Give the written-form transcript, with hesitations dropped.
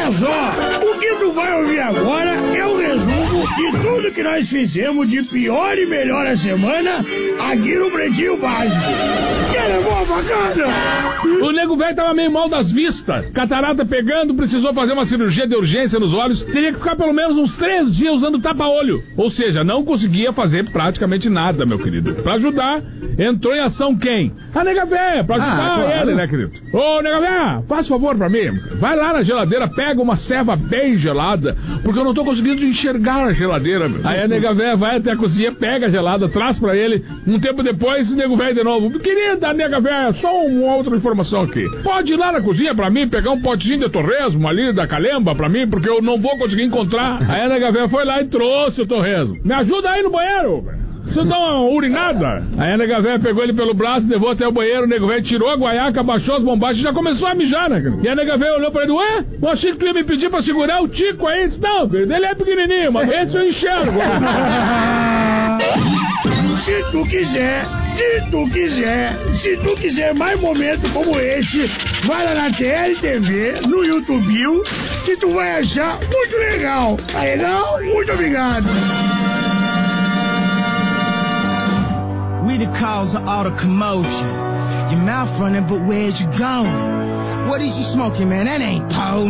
Olha só, o que tu vai ouvir agora é um resumo de tudo que nós fizemos de pior e melhor a semana aqui no Pretinho Básico. Que levou a facada? O nego velho tava meio mal das vistas. Catarata pegando, precisou fazer uma cirurgia de urgência nos olhos. Teria que ficar pelo menos uns 3 dias usando tapa-olho. Ou seja, não conseguia fazer praticamente nada, meu querido. Pra ajudar, entrou em ação quem? A nega velha, pra ajudar ele, né, querido? Ô, nega velha, faz favor pra mim. Vai lá na geladeira, pega uma ceva bem gelada, porque eu não tô conseguindo enxergar a geladeira, meu. Aí a nega velha vai até a cozinha, pega a gelada, traz pra ele. Um tempo depois, o nego velho de novo. Querida nega velha, só uma outra informação aqui. Pode ir lá na cozinha pra mim, pegar um potezinho de torresmo ali da Calemba pra mim, porque eu não vou conseguir encontrar. Aí a nega velha foi lá e trouxe o torresmo. Me ajuda aí no banheiro, velho. Você dá uma urinada? Aí a nega velha pegou ele pelo braço, levou até o banheiro, o nego velho tirou a guaiaca, baixou as bombagens e já começou a mijar, né? E a nega velha olhou pra ele, ué? Eu achei que tu ia me pedir pra segurar o tico aí. Não, ele é pequenininho, mas esse eu enxergo. Se tu quiser mais momentos como esse, vai lá na TLTV, no YouTube, que tu vai achar muito legal. Tá legal? Muito obrigado. We the cause of all the commotion. Your mouth running, but where'd you going? What is you smoking, man? That ain't pole.